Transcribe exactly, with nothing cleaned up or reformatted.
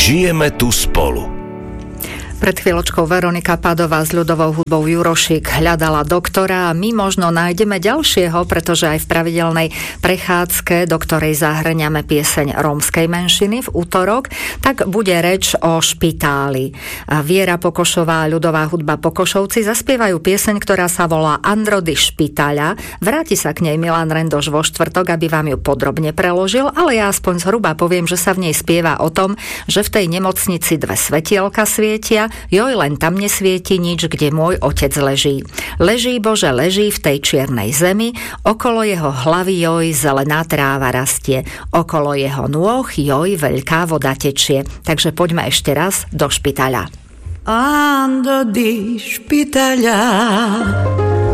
Žijeme tu spolu. Pred chvíľočkou Veronika Padová s ľudovou hudbou Jurošik hľadala doktora a my možno nájdeme ďalšieho, pretože aj v pravidelnej prechádzke, do ktorej zahrňame pieseň rómskej menšiny v útorok, tak bude reč o špitáli. Viera Pokošová a ľudová hudba Pokošovci zaspievajú pieseň, ktorá sa volá Andrody špitaľa. Vráti sa k nej Milan Rendoš vo štvrtok, aby vám ju podrobne preložil, ale ja aspoň zhruba poviem, že sa v nej spieva o tom, že v tej nemocnici dve svetielka svietia. Joj, len tam nesvieti nič, kde môj otec leží. Leží, Bože, leží v tej čiernej zemi, okolo jeho hlavy, joj, zelená tráva rastie, okolo jeho nôh, joj, veľká voda tečie. Takže poďme ešte raz do špitaľa. Ando di špitaľa,